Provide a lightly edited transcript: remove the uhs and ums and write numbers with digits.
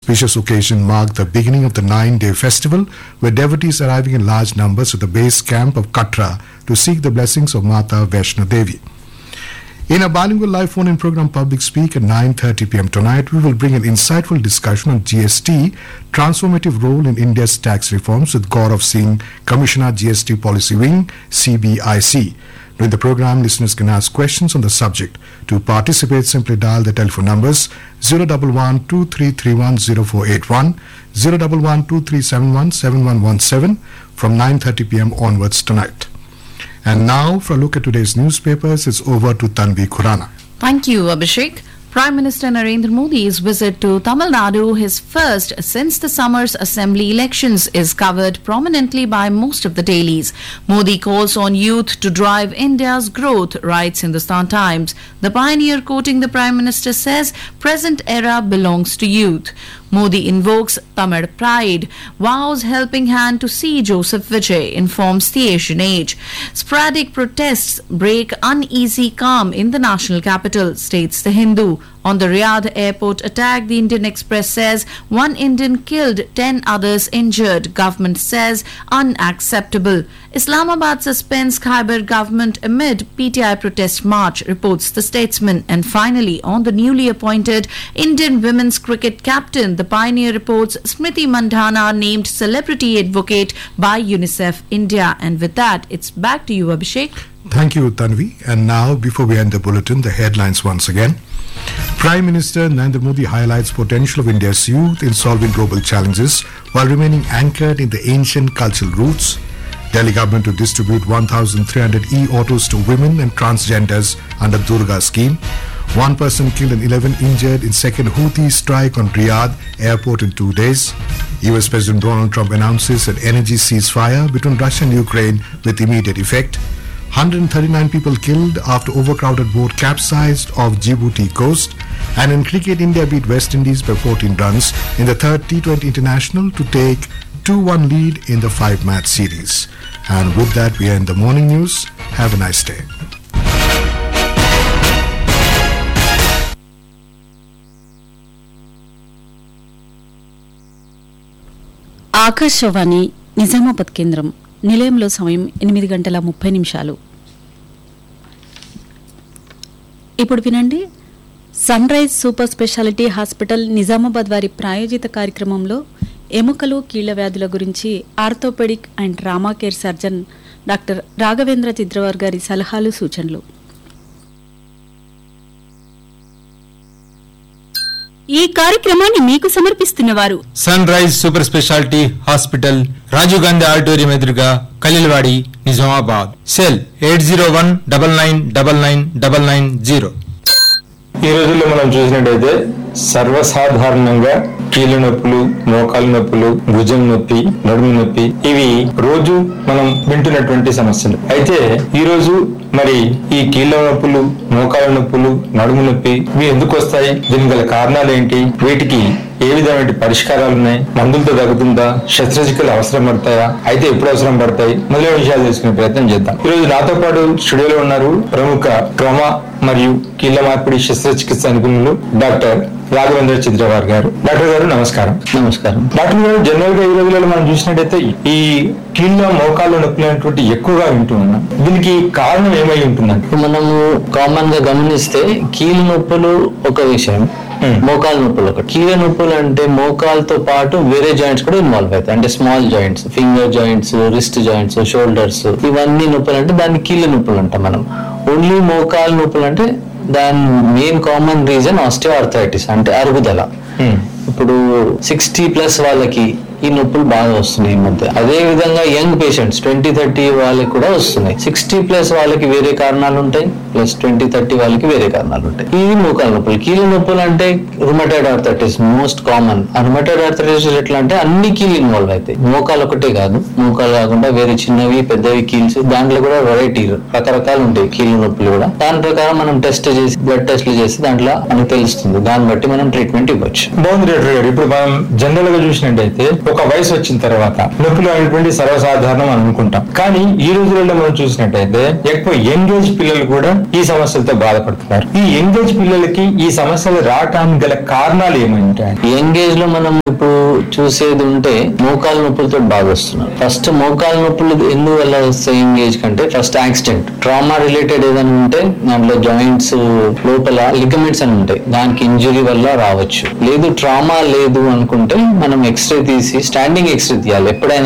auspicious occasion marked the beginning of the 9-day festival, where devotees arriving in large numbers at the base camp of Katra to seek the blessings of Mata Vaishno Devi. In a bilingual live phone-in program Public Speak at 9:30 p.m. tonight, we will bring an insightful discussion on GST, transformative role in India's tax reforms with Gaurav Singh, Commissioner GST Policy Wing, CBIC. During the program, listeners can ask questions on the subject. To participate, simply dial the telephone numbers 011-2331-0481, 011-2371-7117 from 9:30 p.m. onwards tonight. And now, for a look at today's newspapers, it's over to Tanvi Khurana. Thank you, Abhishek. Prime Minister Narendra Modi's visit to Tamil Nadu, his first since the summer's assembly elections, is covered prominently by most of the dailies. Modi calls on youth to drive India's growth, writes Hindustan Times. The Pioneer, quoting the Prime Minister, says, "Present era belongs to youth." Modi invokes Tamil pride, vows helping hand to C. Joseph Vijay, informs the Asian Age. Sporadic protests break uneasy calm in the national capital, states the Hindu. On the Riyadh airport attack, the Indian Express says 1 Indian killed, 10 others injured. Government says unacceptable. Islamabad suspends Khyber government amid PTI protest march, reports the Statesman. And finally, on the newly appointed Indian women's cricket captain, the Pioneer reports Smriti Mandhana named celebrity advocate by UNICEF India. And with that, it's back to you, Abhishek. Thank you, Tanvi. And now, before we end the bulletin, the headlines once again. Prime Minister Narendra Modi highlights potential of India's youth in solving global challenges while remaining anchored in the ancient cultural roots. Delhi government to distribute 1,300 e-autos to women and transgenders under Durga scheme. 1 person killed and 11 injured in second Houthi strike on Riyadh airport in 2 days. US President Donald Trump announces an energy ceasefire between Russia and Ukraine with immediate effect. 139 people killed after overcrowded boat capsized off Djibouti coast. And in cricket, India beat West Indies by 14 runs in the third T20 International to take 2-1 lead in the 5-match series. And with that, we end the morning news. Have a nice day. Akashvani Nizamabad కేంద్రం. నిలయంలో సమయం 8:30. ఇప్పుడు వినండి, sun rise super speciality hospital Nizamabad వారి ప్రాయోజిత కార్యక్రమంలో ఎముకలు కీళ్ల వ్యాధుల గురించి orthopaedic and trauma care surgeon doctor Raghavendra చిద్రవర్ గారి సలహాలు సూచనలు. ఈ కార్యక్రమాన్ని మీకు సమర్పిస్తున్నవారు sun rise super speciality hospital, Rajiv Gandhi auditorium ఎదురుగా, ఖలీల్వాడి, నిజామాబాద్. సెల్ 8019999990. ఈ రోజుల్లో మనం చూసినట్టయితే సర్వసాధారణంగా కీళ్ళ నొప్పులు, మోకాలు నొప్పులు, భుజం నొప్పి, నడుము నొప్పి, ఇవి రోజు మనం వింటున్నటువంటి సమస్యలు. అయితే ఈ రోజు మరి ఈ కీళ్ళ నొప్పులు, మోకాలు నొప్పులు, నడుము నొప్పి ఇవి ఎందుకు వస్తాయి, దీనికి గల కారణాలు ఏంటి, వీటికి ఏ విధమైన పరిష్కారాలు ఉన్నాయి, మందులతో తగ్గుతుందా, శస్త్రచికిత్సలు అవసరం పడతాయా, అయితే ఎప్పుడు అవసరం పడతాయి, మొదలైన విషయాలు తెలుసుకునే ప్రయత్నం చేద్దాం. ఈ రోజు నాతో పాటు స్టూడియోలో ఉన్నారు ప్రముఖ ట్రామా మరియు కీళ్ళ మార్పిడి శస్త్రచికిత్స నిపుణులు డాక్టర్ రాఘవేంద్ర చిద్రవార్ గారు. డాక్టర్ గారు నమస్కారం. నమస్కారం. డాక్టర్ గారు, జనరల్ గా ఈ రోజులలో మనం చూసినట్టయితే ఈ కీళ్ళ మోకాళ్ళ నొప్పులు అనేటువంటి ఎక్కువగా వింటూ ఉన్నాం. దీనికి కారణం ఏమై ఉంటుందండి? మనము కామన్ గా గమనిస్తే కీళ్ళ నొప్పులు ఒక విషయం, మోకాలు నొప్పులు ఒకటి. కీళ్ళ నొప్పులు అంటే మోకాలతో పాటు వేరే జాయింట్స్ కూడా ఇన్వాల్వ్ అవుతాయి. అంటే small joints, finger joints, wrist joints, shoulders, ఇవన్నీ నొప్పులు అంటే దాన్ని కీళ్ళ నొప్పులు అంటాం మనం. ఓన్లీ మోకాలు నొప్పులు అంటే దాని మెయిన్ కామన్ రీజన్ ఆస్టియోఆర్థరైటిస్ అంటే అరుగుదల. ఇప్పుడు 60+ వాళ్ళకి ఈ నొప్పులు బాగా వస్తున్నాయి ఈ మధ్య. అదే విధంగా యంగ్ పేషెంట్స్ 20-30 వాళ్ళకి కూడా వస్తున్నాయి. 60+ వాళ్ళకి వేరే కారణాలు ఉంటాయి, ప్లస్ 20-30 వాళ్ళకి వేరే కారణాలు ఉంటాయి. ఇవి మోకాలు నొప్పులు. కీళ్ళ నొప్పులు అంటే rheumatoid arthritis most common. Rheumatoid arthritis ఎట్లా అంటే అన్ని కీళ్ళు ఇన్వాల్వ్ అవుతాయి, మోకాలు ఒకటే కాదు. మోకాలు కాకుండా వేరే చిన్నవి పెద్దవి కీల్స్, దాంట్లో కూడా వెరైటీ రకరకాలు ఉంటాయి కీళ్ళ నొప్పులు కూడా. దాని ప్రకారం మనం టెస్ట్ చేసి, బ్లడ్ టెస్ట్లు చేసి దాంట్లో మనకు తెలుస్తుంది. దాన్ని బట్టి మనం ట్రీట్మెంట్ ఇవ్వచ్చు. బాగుంది డాక్టర్ గారు. ఇప్పుడు మనం జనరల్ గా చూసినట్టయితే ఒక వయసు వచ్చిన తర్వాత నొప్పులు అనేటువంటి సర్వసాధారణం అని అనుకుంటాం. కానీ ఈ రోజులలో మనం చూసినట్టయితే ఎక్కువ యంగ్ ఏజ్ పిల్లలు కూడా ఈ సమస్యలతో బాధపడుతున్నారు. ఈ యంగ్ ఏజ్ పిల్లలకి ఈ సమస్యలు రావడానికి గల కారణాలు ఏమంటాయి? యంగ్ ఏజ్ లో మనం ఇప్పుడు చూసేది ఉంటే మోకాల నొప్పులతో బాగా వస్తున్నారు. ఫస్ట్ మోకాల నొప్పులు ఎందువల్ల వస్తాయి యంగ్ ఏజ్ కంటే? ఫస్ట్ యాక్సిడెంట్, ట్రామా రిలేటెడ్ ఏదైనా ఉంటే దాంట్లో జాయింట్స్ లోపల లిగమెంట్స్ అని ఉంటాయి, దానికి ఇంజురీ వల్ల రావచ్చు. లేదు ట్రామా లేదు అనుకుంటే మనం ఎక్స్రే తీసి స్టాండింగ్ ఎక్స్రే తీయాలి. ఎప్పుడైనా